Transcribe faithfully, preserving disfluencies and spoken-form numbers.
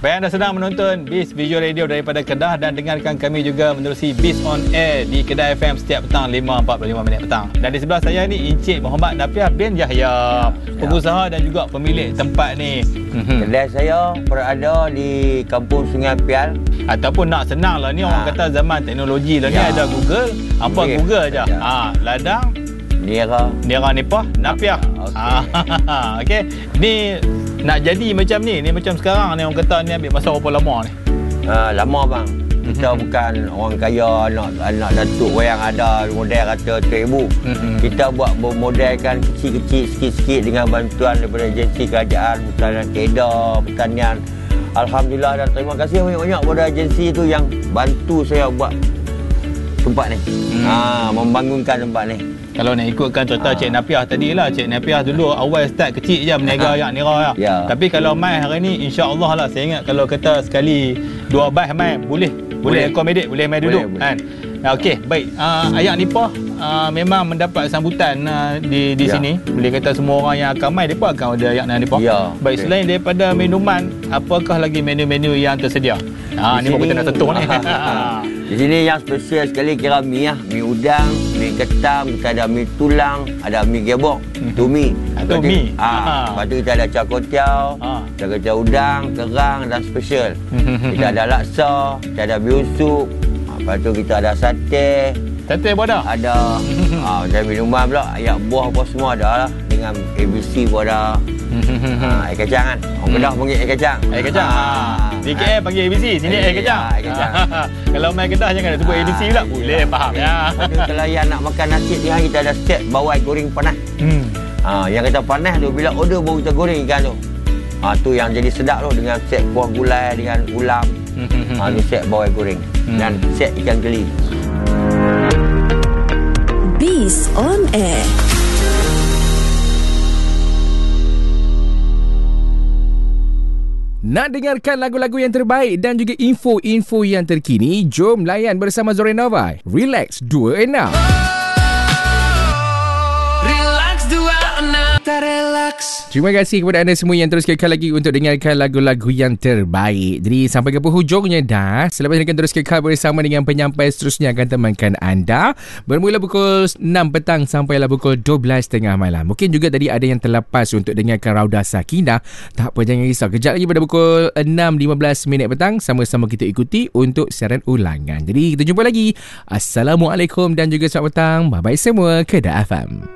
Baik, anda sedang menonton Biz Visual Radio daripada Kedah dan dengarkan kami juga menerusi Biz On Air di Kedah F M setiap petang lima empat puluh lima minit petang. Dan di sebelah saya ni Encik Muhammad Nafiah bin Yahya, pengusaha dan juga pemilik tempat ni. Kedai saya berada di Kampung Sungai Pial. Ataupun nak senang lah ni, orang ha. kata zaman teknologi lah ni, ya. ada Google. Apa Okay. Google aja. Ya. Ha, ladang Nira. Nira Nipah Nafiah. Okey. Ah, okey. Ni nak jadi macam ni, ni macam sekarang ni orang kata ni ambil masa berapa lama ni? Ha, lama bang. Kita mm-hmm. bukan orang kaya, anak anak datuk yang ada model kata seribu. Mm-hmm. Kita buat modelkan kecil-kecil sikit-sikit dengan bantuan daripada agensi kerajaan, pertanian kedah, pertanian. Alhamdulillah dan terima kasih banyak-banyak kepada agensi itu yang bantu saya buat tempat ni. Hmm. Ha, membangunkan tempat ni. Kalau nak ikutkan contoh ha. Cik Nafiah tadi lah, Cik Nafiah dulu awal start kecil je berniaga ha. yang Nira lah. Ya. Tapi kalau mai hari ni insya-Allah lah, saya ingat kalau kata sekali dua bas mai boleh boleh accommodate, boleh mai duduk boleh, kan. Boleh. Okey, baik. Uh, Ayak Nipah uh, memang mendapat sambutan uh, di di ya. sini. Boleh kata semua orang yang akan mai depa akan ada Ayak Nipah. Ya. Baik, okay. Selain daripada minuman, apakah lagi menu-menu yang tersedia? Ha, ni baru kita nak sentuh ni. Di sini yang spesial sekali kira mi lah. Mi udang, mi ketam, kita ada mi tulang, ada mi gebok, tu mi. Tu mi. Ah, lepas tu kita ada cakotiau, kita ada udang, kerang dan spesial. Kita ada laksa, kita ada biusuk. Lepas tu kita ada sate. Sate pun ada? Ada. ah, dan minuman pula, ayak buah apa semua ada lah. Dengan A B C pun ada. ha, air kacang kan. Orang Kedah panggil air kacang. Air kacang. Ha. Di K L panggil A B C, sini air kacang. Air kacang. Kalau main Kedah jangan nak sebut A B C pula. Boleh, faham ya. Kalau yang nak makan nasi ni, kita ada set bawai goreng panas. Hmm. Ha, yang kata panas tu, bila order baru kita goreng ikan tu. Ha, tu yang jadi sedap tu, dengan set kuah gulai, dengan ulam. Ha, tu set bawai goreng. Dan set ikan keli. Biz On Air. Nak dengarkan lagu-lagu yang terbaik dan juga info-info yang terkini? Jom layan bersama Zorenova. Relax dua enam. Relax dua enam. Relax. Terima kasih kepada anda semua yang terus kekal lagi untuk dengarkan lagu-lagu yang terbaik. Jadi sampai ke penghujungnya dah. Selepas ini akan terus kekal bersama dengan penyampai seterusnya akan temankan anda. Bermula pukul enam petang sampailah pukul dua belas tiga puluh malam. Mungkin juga tadi ada yang terlepas untuk dengarkan Raudah Sakinah. Tak apa, jangan risau. Kejap lagi pada pukul enam lima belas minit petang sama-sama kita ikuti untuk siaran ulangan. Jadi kita jumpa lagi. Assalamualaikum dan juga selamat petang. Bye-bye semua. Kedah F M.